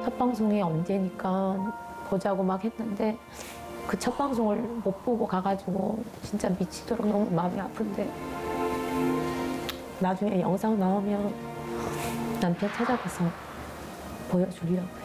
첫 방송이 언제니까 보자고 막 했는데 그 첫 방송을 못 보고 가가지고 진짜 미치도록 너무 마음이 아픈데 나중에 영상 나오면 남편 찾아가서 보여주려고요.